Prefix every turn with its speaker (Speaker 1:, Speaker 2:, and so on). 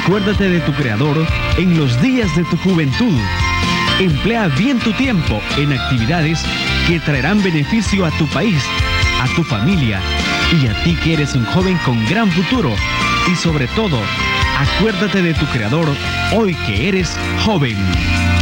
Speaker 1: Acuérdate de tu Creador en los días de tu juventud. Emplea bien tu tiempo en actividades que traerán beneficio a tu país, a tu familia y a ti que eres un joven con gran futuro. Y sobre todo, acuérdate de tu Creador hoy que eres joven.